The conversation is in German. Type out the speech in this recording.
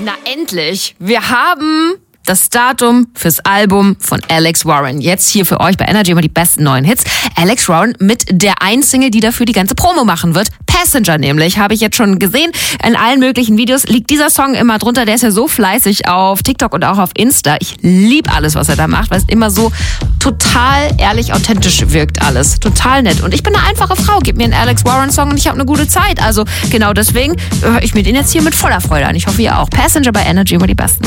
Na endlich! Wir haben das Datum fürs Album von Alex Warren. Jetzt hier für euch bei Energy immer die besten neuen Hits. Alex Warren mit der einen Single, die dafür die ganze Promo machen wird. Passenger nämlich, habe ich jetzt schon gesehen. In allen möglichen Videos liegt dieser Song immer drunter. Der ist ja so fleißig auf TikTok und auch auf Insta. Ich liebe alles, was er da macht, weil es immer so total ehrlich, authentisch wirkt alles. Total nett. Und ich bin eine einfache Frau. Gib mir einen Alex Warren Song und ich habe eine gute Zeit. Also genau deswegen höre ich mir den jetzt hier mit voller Freude an. Ich hoffe, ihr auch. Passenger bei Energy immer die besten.